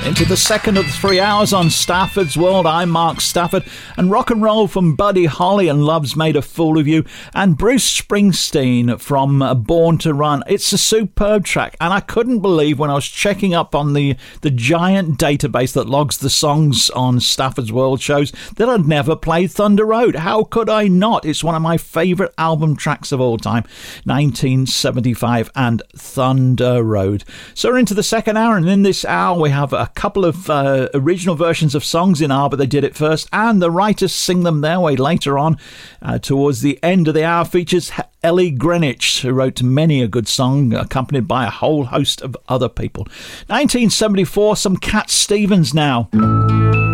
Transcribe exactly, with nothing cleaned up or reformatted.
Into the second of the three hours on Stafford's World. I'm Mark Stafford, and rock and roll from Buddy Holly and Love's Made a Fool of You, and Bruce Springsteen from Born to Run. It's a superb track, and I couldn't believe when I was checking up on the, the giant database that logs the songs on Stafford's World shows that I'd never played Thunder Road. How could I not? It's one of my favourite album tracks of all time, nineteen seventy-five and Thunder Road. So we're into the second hour, and in this hour we have a couple of uh, original versions of songs in R, but they did it first, and the writers sing them their way later on. Uh, towards the end of the hour features Ellie Greenwich, who wrote many a good song, accompanied by a whole host of other people. nineteen seventy-four, some Cat Stevens now.